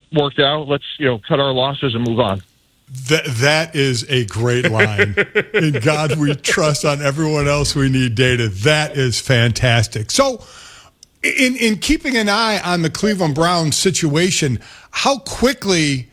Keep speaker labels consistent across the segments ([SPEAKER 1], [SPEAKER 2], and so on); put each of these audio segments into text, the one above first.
[SPEAKER 1] worked out. Let's, cut our losses and move on.
[SPEAKER 2] That is a great line. In God we trust, on everyone else we need data. That is fantastic. So in keeping an eye on the Cleveland Browns situation, how quickly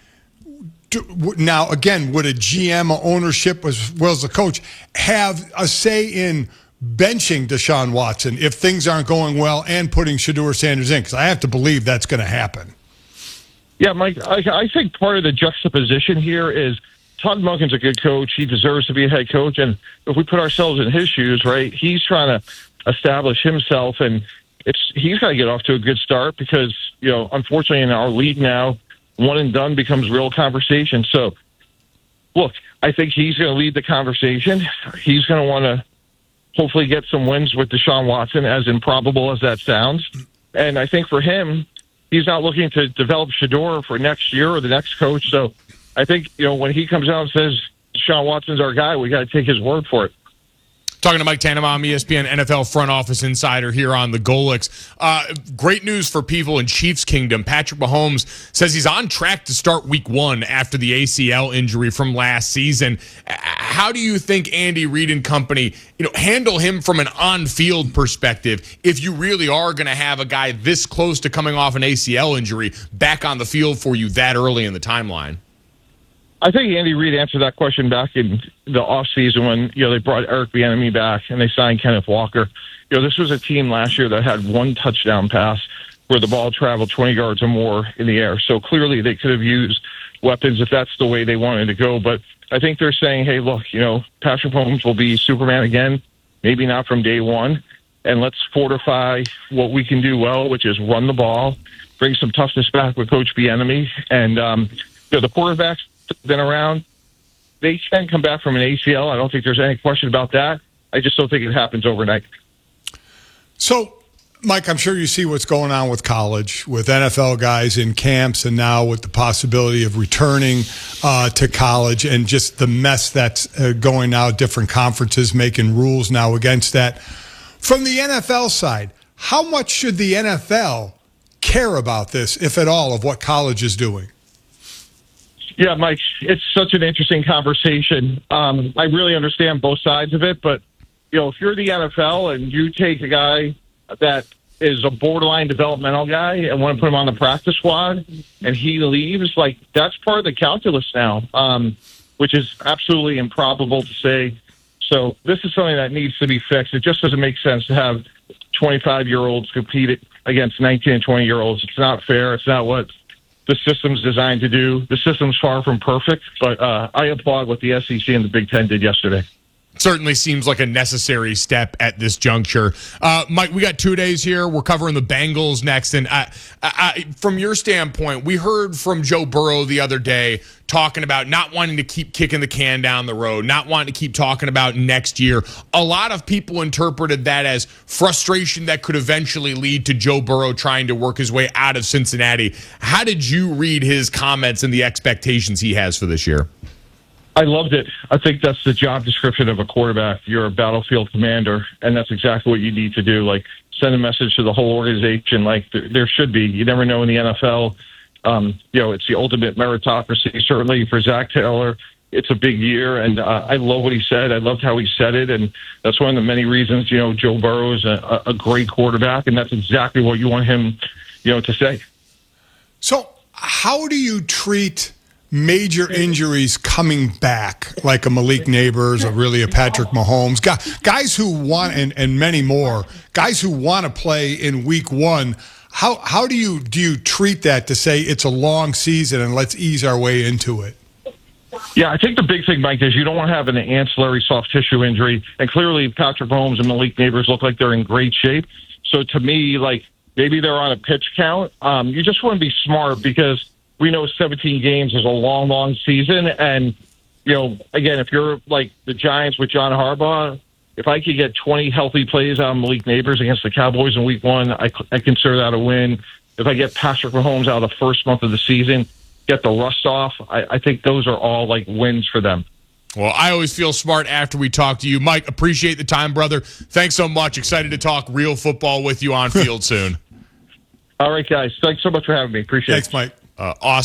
[SPEAKER 2] now, again, would a GM or ownership as well as a coach have a say in benching Deshaun Watson if things aren't going well and putting Shedeur Sanders in? Because I have to believe that's going to happen.
[SPEAKER 1] Yeah, Mike, I think part of the juxtaposition here is Todd Monken's a good coach. He deserves to be a head coach. And if we put ourselves in his shoes, right, he's trying to establish himself. And he's got to get off to a good start because, unfortunately in our league now, one and done becomes real conversation. So, look, I think he's going to lead the conversation. He's going to want to hopefully get some wins with Deshaun Watson, as improbable as that sounds. And I think for him, he's not looking to develop Shedeur for next year or the next coach. So I think, when he comes out and says Deshaun Watson's our guy, we got to take his word for it.
[SPEAKER 3] Talking to Mike Tannenbaum, ESPN NFL front office insider here on the Golix. Great news for people in Chiefs Kingdom. Patrick Mahomes says he's on track to start week 1 after the ACL injury from last season. How do you think Andy Reid and company, handle him from an on-field perspective if you really are going to have a guy this close to coming off an ACL injury back on the field for you that early in the timeline?
[SPEAKER 1] I think Andy Reid answered that question back in the offseason when, they brought Eric Bieniemy back and they signed Kenneth Walker. This was a team last year that had one touchdown pass where the ball traveled 20 yards or more in the air. So clearly they could have used weapons if that's the way they wanted to go. But I think they're saying, hey, look, Patrick Mahomes will be Superman again, maybe not from day one. And let's fortify what we can do well, which is run the ball, bring some toughness back with Coach Bieniemy. And, the quarterbacks been around, they can come back from an ACL. I don't think there's any question about that. I just don't think it happens overnight.
[SPEAKER 2] So, Mike, I'm sure you see what's going on with college, with NFL guys in camps, and now with the possibility of returning to college, and just the mess that's going now, different conferences making rules now against that. From the NFL side, how much should the NFL care about this, if at all, of what college is doing?
[SPEAKER 1] Yeah, Mike, it's such an interesting conversation. I really understand both sides of it, but, if you're the NFL and you take a guy that is a borderline developmental guy and want to put him on the practice squad and he leaves, that's part of the calculus now, which is absolutely improbable to say. So this is something that needs to be fixed. It just doesn't make sense to have 25-year-olds compete against 19 and 20-year-olds. It's not fair. It's not what the system's designed to do. The system's far from perfect, but I applaud what the SEC and the Big Ten did yesterday.
[SPEAKER 3] Certainly seems like a necessary step at this juncture. Mike, we got 2 days here. We're covering the Bengals next. And from your standpoint, we heard from Joe Burrow the other day talking about not wanting to keep kicking the can down the road, not wanting to keep talking about next year. A lot of people interpreted that as frustration that could eventually lead to Joe Burrow trying to work his way out of Cincinnati. How did you read his comments and the expectations he has for this year?
[SPEAKER 1] I loved it. I think that's the job description of a quarterback. You're a battlefield commander, and that's exactly what you need to do. Send a message to the whole organization. There should be. You never know in the NFL. It's the ultimate meritocracy. Certainly for Zach Taylor, it's a big year, and I love what he said. I loved how he said it, and that's one of the many reasons, Joe Burrow is a great quarterback, and that's exactly what you want him, to say.
[SPEAKER 2] So how do you treat major injuries coming back, like a Malik Neighbors or really a Patrick Mahomes, guys who want, and many more, guys who want to play in week 1? How do you treat that to say it's a long season and let's ease our way into it?
[SPEAKER 1] Yeah, I think the big thing, Mike, is you don't want to have an ancillary soft tissue injury. And clearly Patrick Mahomes and Malik Neighbors look like they're in great shape. So to me, maybe they're on a pitch count. You just want to be smart because we know 17 games is a long, long season. And, again, if you're like the Giants with John Harbaugh, if I could get 20 healthy plays out of Malik Neighbors against the Cowboys in week 1, I consider that a win. If I get Patrick Mahomes out of the first month of the season, get the rust off, I think those are all wins for them.
[SPEAKER 3] Well, I always feel smart after we talk to you. Mike, appreciate the time, brother. Thanks so much. Excited to talk real football with you on field soon.
[SPEAKER 1] All right, guys. Thanks so much for having me. Appreciate it.
[SPEAKER 2] Thanks, Mike.
[SPEAKER 3] Awesome.